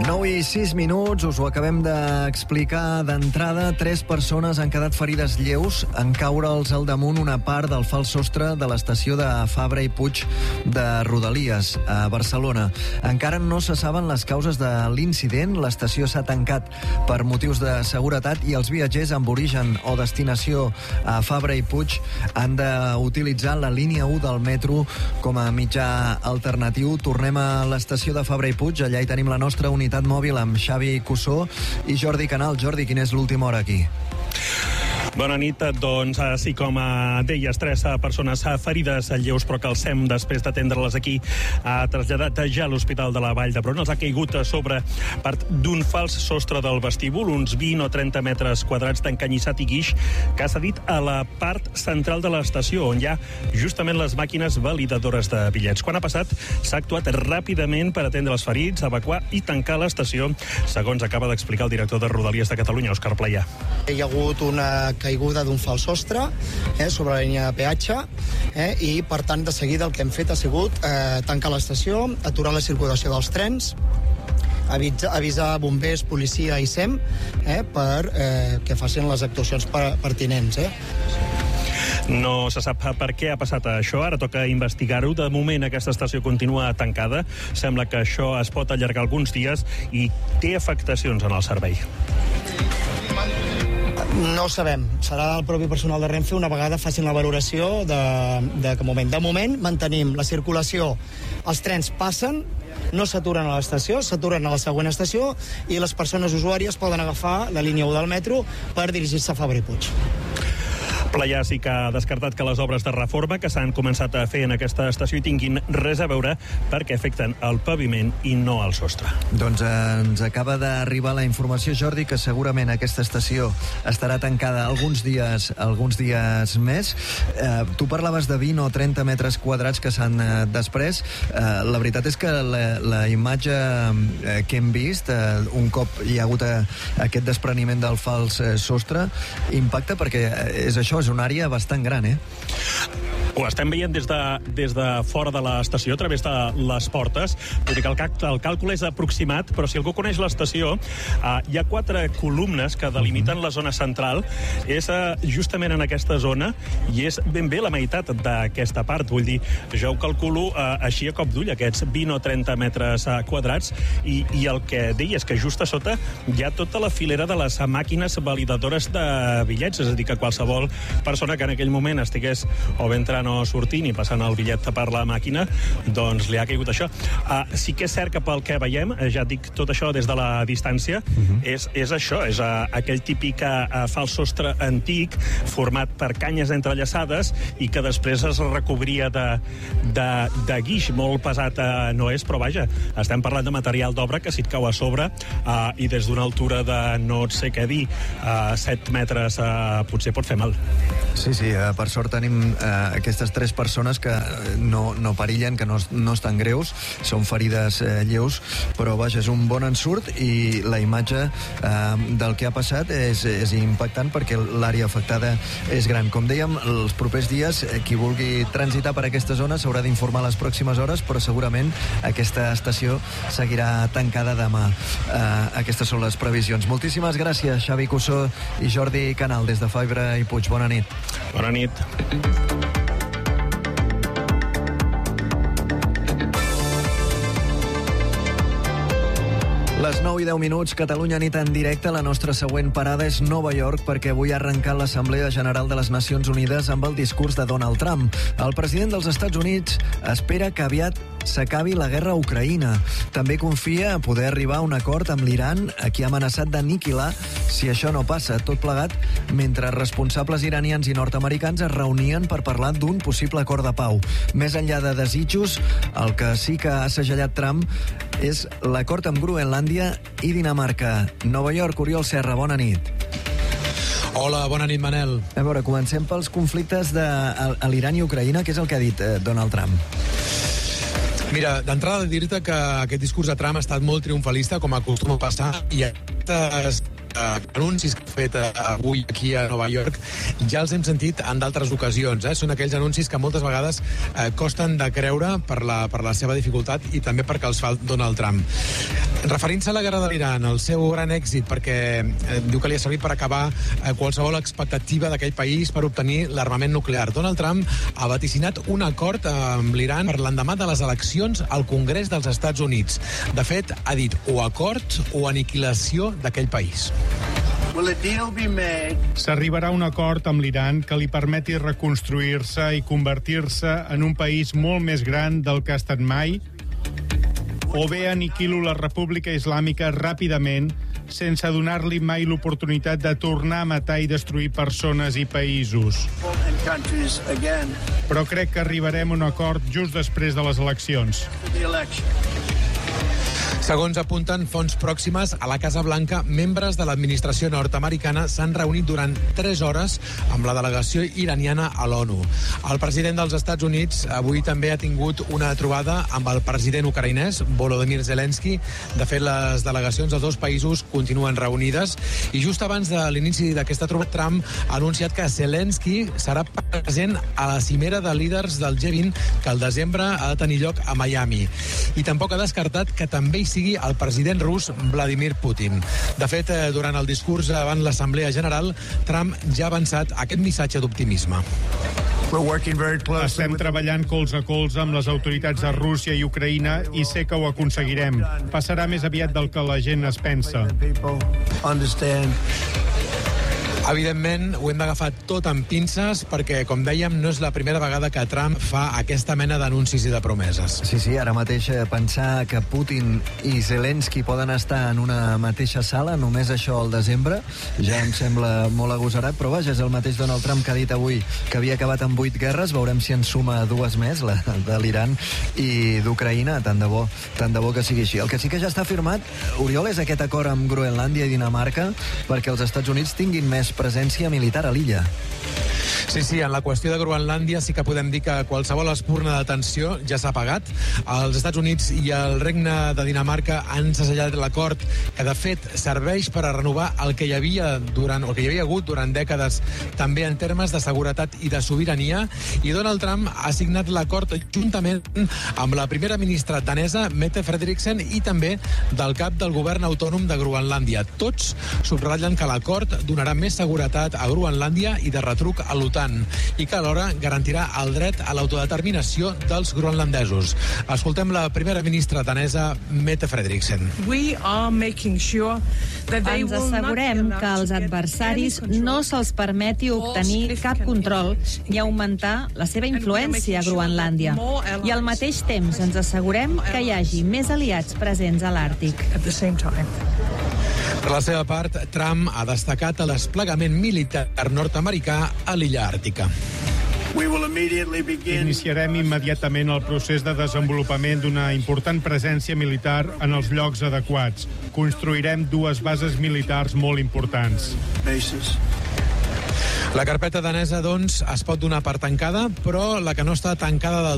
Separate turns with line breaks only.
9:06, us ho acabem d'explicar d'entrada. 3 persones han quedat ferides lleus en caure'ls al damunt una part del fals sostre de l'estació de Fabra i Puig de Rodalies, a Barcelona. Encara no se saben les causes de l'incident. L'estació s'ha tancat per motius de seguretat i els viatgers amb origen o destinació a Fabra i Puig han d'utilitzar la línia 1 del metro com a mitjà alternatiu. Tornem a l'estació de Fabra i Puig. Allà hi tenim la nostra unitat mòbil amb Xavi Cussó i Jordi Canal. Jordi, quina és l'última hora aquí?
Bona nit. Doncs, sí, com deies, 3 persones ferides lleus, però que el SEM, després d'atendre-les aquí, ha traslladat ja a l'Hospital de la Vall d'Hebron. Els ha caigut a sobre part d'un fals sostre del vestíbul, uns 20 o 30 metres quadrats d'encanyissat i guix, que ha cedit a la part central de l'estació, on hi ha justament les màquines validadores de bitllets. Quan ha passat, s'ha actuat ràpidament per atendre els ferits, evacuar i tancar l'estació, segons acaba d'explicar el director de Rodalies de Catalunya, Òscar Playà.
Hi ha hagut una caiguda d'un fals sostre sobre la línia de peatge i, per tant, de seguida el que hem fet ha sigut tancar l'estació, aturar la circulació dels trens, avisar bombers, policia i SEM per que facin les actuacions pertinents.
No se sap per què ha passat això, ara toca investigar-ho. De moment aquesta estació continua tancada, sembla que això es pot allargar alguns dies i té afectacions en el servei.
No ho sabem. Serà el propi personal de Renfe una vegada facin la valoració de moment. De moment mantenim la circulació. Els trens passen, no s'aturen a l'estació, s'aturen a la següent estació i les persones usuàries poden agafar la línia 1 del metro per dirigir-se a Fabra i Puig.
Playà sí que ha descartat que les obres de reforma que s'han començat a fer en aquesta estació hi tinguin res a veure perquè afecten el paviment i no el sostre.
Doncs ens acaba d'arribar la informació, Jordi, que segurament aquesta estació estarà tancada alguns dies més. Tu parlaves de 20 o 30 metres quadrats que s'han desprès. La veritat és que la imatge que hem vist, un cop hi ha hagut aquest despreniment del fals sostre, impacta perquè és això, és una àrea bastant gran,
Ho estem veient des de fora de l'estació, a través de les portes. Vull dir que el càlcul és aproximat, però si algú coneix l'estació, hi ha 4 columnes que delimiten la zona central. És justament en aquesta zona i és ben bé la meitat d'aquesta part. Vull dir, jo ho calculo així a cop d'ull, aquests 20 o 30 metres quadrats, i el que deia és que just a sota hi ha tota la filera de les màquines validadores de bitllets, és a dir, que qualsevol persona que en aquell moment estigués o bé entrant o sortint i passant el bitllet per la màquina, doncs li ha caigut això. Sí que és cert que pel que veiem, ja et dic tot això des de la distància, és això, és aquell típic fals sostre antic format per canyes entrellaçades i que després es recobria de guix, molt pesat no és, però vaja, estem parlant de material d'obra que si et cau a sobre i des d'una altura de no sé què dir, 7 metres potser pot fer mal.
Sí, per sort tenim aquestes 3 persones que no perillen, que no estan greus, són ferides lleus, però vaja, és un bon ensurt i la imatge del que ha passat és impactant perquè l'àrea afectada és gran. Com dèiem, els propers dies, qui vulgui transitar per aquesta zona s'haurà d'informar les pròximes hores, però segurament aquesta estació seguirà tancada demà. Aquestes són les previsions. Moltíssimes gràcies, Xavi Cussó i Jordi Canal, des de Fabra i Puig. Bona nit.
Bona nit.
Les 9:10, Catalunya nit en directe. La nostra següent parada és Nova York perquè avui ha arrencat l'Assemblea General de les Nacions Unides amb el discurs de Donald Trump. El president dels Estats Units espera que aviat s'acabi la guerra a Ucraïna. També confia a poder arribar a un acord amb l'Iran, a qui ha amenaçat d'aniquilar si això no passa. Tot plegat mentre responsables iranians i nord-americans es reunien per parlar d'un possible acord de pau. Més enllà de desitjos, el que sí que ha segellat Trump és l'acord amb Groenlàndia i Dinamarca. Nova York, Oriol Serra, bona nit.
Hola, bona nit, Manel.
A veure, comencem pels conflictes de l'Iran i Ucraïna. Què és el que ha dit Donald Trump?
Mira, d'entrada dir-te que aquest discurs de Trump ha estat molt triomfalista, com acostuma a passar, i aquestes anuncis que ha fet avui aquí a Nova York ja els hem sentit en d'altres ocasions. Són aquells anuncis que moltes vegades costen de creure per la seva dificultat i també perquè els fa Donald Trump. Referint-se a la guerra de l'Iran, el seu gran èxit, perquè diu que li ha servit per acabar qualsevol expectativa d'aquell país per obtenir l'armament nuclear. Donald Trump ha vaticinat un acord amb l'Iran per l'endemà de les eleccions al Congrés dels Estats Units. De fet, ha dit o acord o aniquilació d'aquell país.
S'arribarà a un acord amb l'Iran que li permeti reconstruir-se i convertir-se en un país molt més gran del que ha estat mai, o bé aniquilo la República Islàmica ràpidament sense donar-li mai l'oportunitat de tornar a matar i destruir persones i països. Però crec que arribarem a un acord just després de les eleccions.
Segons apunten fonts pròximes a la Casa Blanca, membres de l'administració nord-americana s'han reunit durant 3 hores amb la delegació iraniana a l'ONU. El president dels Estats Units avui també ha tingut una trobada amb el president ucraïnès, Volodymyr Zelensky. De fet, les delegacions de 2 països continuen reunides i just abans de l'inici d'aquesta trobada, Trump ha anunciat que Zelensky serà present a la cimera de líders del G20 que al desembre ha de tenir lloc a Miami. I tampoc ha descartat que també hi sigui el president rus Vladimir Putin. De fet, durant el discurs davant l'Assemblea General, Trump ja ha avançat aquest missatge d'optimisme.
Estem treballant colze a colze amb les autoritats de Rússia i Ucraïna i sé que ho aconseguirem. Passarà més aviat del que la gent es pensa.
Evidentment, ho hem d'agafar tot amb pinces perquè, com dèiem, no és la primera vegada que Trump fa aquesta mena d'anuncis i de promeses.
Sí, ara mateix pensar que Putin i Zelensky poden estar en una mateixa sala, només això al desembre, ja em sembla molt agosarat, però vaja, és el mateix Donald Trump que ha dit avui que havia acabat amb 8 guerres, veurem si en suma 2 més, la de l'Iran i d'Ucraïna, tant de bo que sigui així. El que sí que ja està firmat, Oriol, és aquest acord amb Groenlàndia i Dinamarca perquè els Estats Units tinguin més presència militar a l'illa.
Sí, en la qüestió de Groenlàndia sí que podem dir que qualsevol espurna de tensió ja s'ha pagat. Els Estats Units i el Regne de Dinamarca han segellat l'acord que, de fet, serveix per a renovar el que hi havia hagut durant dècades, també en termes de seguretat i de sobirania, i Donald Trump ha signat l'acord juntament amb la primera ministra danesa, Mette Frederiksen, i també del cap del govern autònom de Groenlàndia. Tots subratllen que l'acord donarà més seguretat a Groenlàndia i de retruc a l'OTAN, i que alhora garantirà el dret a l'autodeterminació dels groenlandesos. Escoltem la primera ministra danesa, Mette Frederiksen.
Ens assegurem que als adversaris no se'ls permeti obtenir cap control ni augmentar la seva influència a Groenlàndia. I al mateix temps ens assegurem que hi hagi més aliats presents a l'Àrtic.
Per la seva part, Trump ha destacat el desplegament militar nord-americà a l'illa àrtica.
Iniciarem immediatament el procés de desenvolupament d'una important presència militar en els llocs adequats. Construirem 2 bases militars molt importants.
La carpeta danesa, doncs, es pot donar per tancada, però la que no està tancada del